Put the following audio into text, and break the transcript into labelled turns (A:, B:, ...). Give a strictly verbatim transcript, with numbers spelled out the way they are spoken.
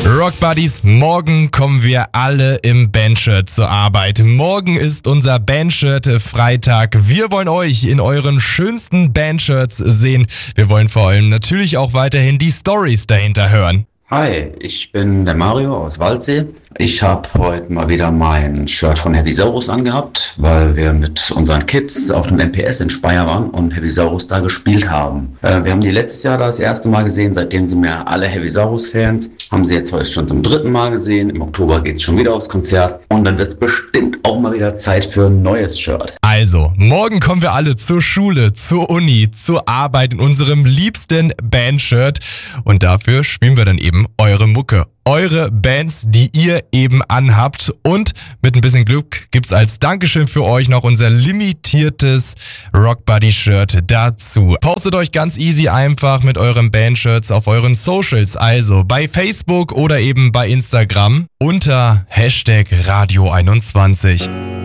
A: Rock Buddies, morgen kommen wir alle im Bandshirt zur Arbeit. Morgen ist unser Bandshirt-Freitag. Wir wollen euch in euren schönsten Bandshirts sehen. Wir wollen vor allem natürlich auch weiterhin die Stories dahinter hören.
B: Hi, ich bin der Mario aus Waldsee. Ich habe heute mal wieder mein Shirt von Heavisaurus angehabt, weil wir mit unseren Kids auf dem M P S in Speyer waren und Heavisaurus da gespielt haben. Äh, wir haben die letztes Jahr da das erste Mal gesehen, seitdem sind wir alle Heavisaurus-Fans. Haben sie jetzt heute schon zum dritten Mal gesehen. Im Oktober geht's schon wieder aufs Konzert und dann wird's bestimmt auch mal wieder Zeit für ein neues Shirt.
A: Also, morgen kommen wir alle zur Schule, zur Uni, zur Arbeit in unserem liebsten Bandshirt und dafür spielen wir dann eben eure Mucke. Eure Bands, die ihr eben anhabt. Und mit ein bisschen Glück gibt's als Dankeschön für euch noch unser limitiertes Rock Buddy Shirt dazu. Postet euch ganz easy einfach mit euren Bandshirts auf euren Socials, also bei Facebook oder eben bei Instagram unter Hashtag Radio einundzwanzig.